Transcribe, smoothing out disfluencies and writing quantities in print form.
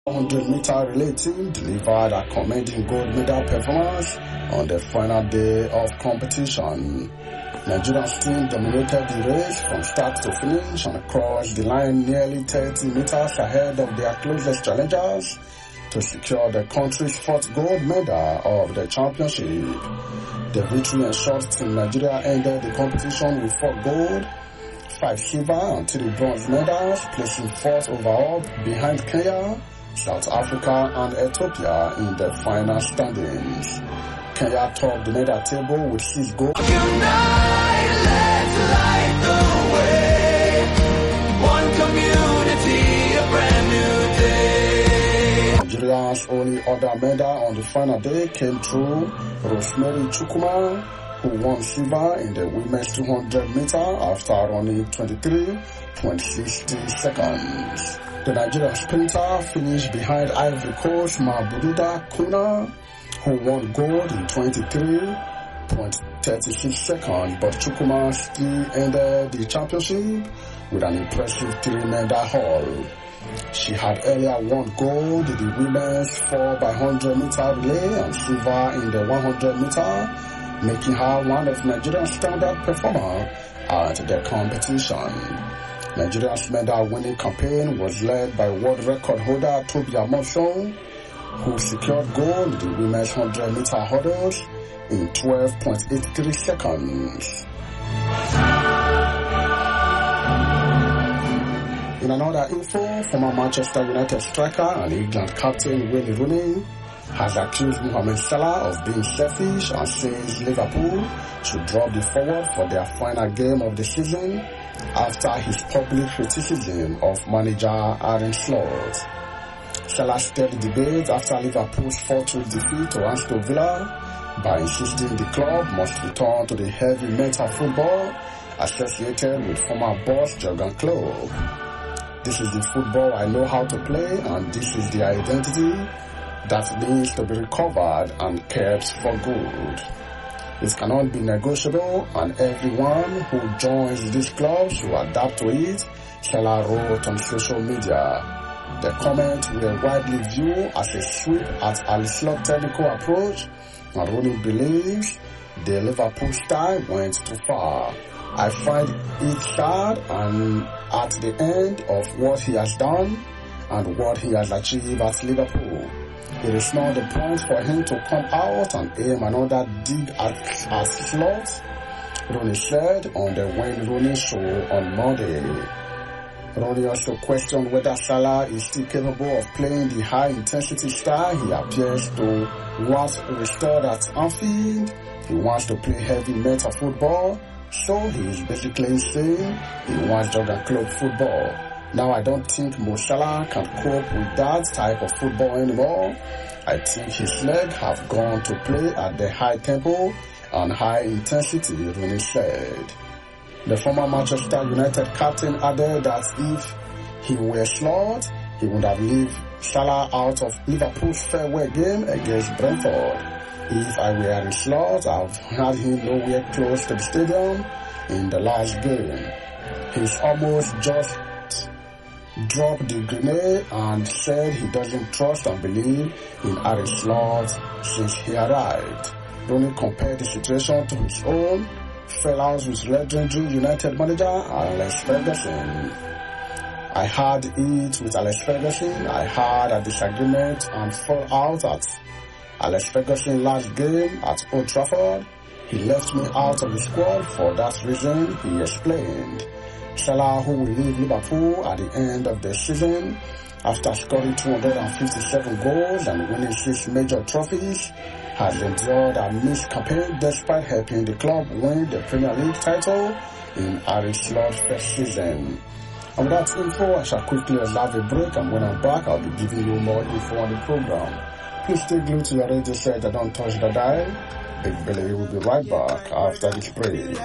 100-meter relay team delivered a commanding gold medal performance on the final day of competition. Nigeria's team dominated the race from start to finish and crossed the line nearly 30 meters ahead of their closest challengers to secure the country's fourth gold medal of the championship. The victory ensured Team Nigeria ended the competition with 4 gold, 5 silver and 3 bronze medals, placing 4th overall behind Kenya, South Africa and Ethiopia in the final standings. Kenya topped the medal table with 6 gold. Unite, let's light the way. One community, a brand new day. Nigeria's only other medal on the final day came through Rosemary Chukwuma, who won silver in the women's 200 meter after running 23.60 seconds. The Nigerian sprinter finished behind Ivory Coast Mabududa Kuna, who won gold in 23.36 seconds, but Chukwuma still ended the championship with an impressive 3-medal haul. She had earlier won gold in the women's 4x100 meter relay and silver in the 100 meter, making her one of Nigeria's standout performers at the competition. Nigeria's medal-winning campaign was led by world record holder Tobi Amosun, who secured gold in the women's 100-meter hurdles in 12.83 seconds. In another info, former Manchester United striker and England captain Wayne Rooney has accused Mohamed Salah of being selfish and says Liverpool should drop the forward for their final game of the season after his public criticism of manager Arne Slot. Salah stirred the debate after Liverpool's 4-2 defeat to Aston Villa by insisting the club must return to the heavy metal football associated with former boss Jurgen Klopp. "This is the football I know how to play, and this is the identity that needs to be recovered and kept for good. It cannot be negotiable, and everyone who joins these clubs will adapt to it," Salah wrote on social media. The comments were widely viewed as a sweep at Arne Slot's technical approach, and Rooney believes the Liverpool style went too far. "I find it sad, and at the end of what he has done and what he has achieved at Liverpool, it is not the point for him to come out and aim another dig at Slot," Rooney said on the Wayne Rooney show on Monday. Rooney also questioned whether Salah is still capable of playing the high-intensity style he appears to want restored at Anfield. He wants to play heavy metal football, so he is basically saying he wants Jurgen Klopp football. Now I don't think Mo Salah can cope with that type of football anymore. I think his legs have gone to play at the high tempo and high intensity, Rooney said. The former Manchester United captain added that if he were Slot, he would have left Salah out of Liverpool's farewell game against Brentford. "If I were in Slot, I've had him nowhere close to the stadium in the last game. He's almost just dropped the grenade and said he doesn't trust and believe in Arne Slot since he arrived." Rooney compared the situation to his own fallout with legendary United manager Alex Ferguson. "I had it with Alex Ferguson. I had a disagreement and fallout at Alex Ferguson's last game at Old Trafford. He left me out of the squad for that reason," he explained. Salah, who will leave Liverpool at the end of the season after scoring 257 goals and winning 6 major trophies, has endured a mixed campaign despite helping the club win the Premier League title in Arne Slot's first season. And with that info, I shall quickly observe a break, and when I'm back, I'll be giving you more info on the program. Please stay glued to your radio set and don't touch the dial. Big Billy will be right back after this break.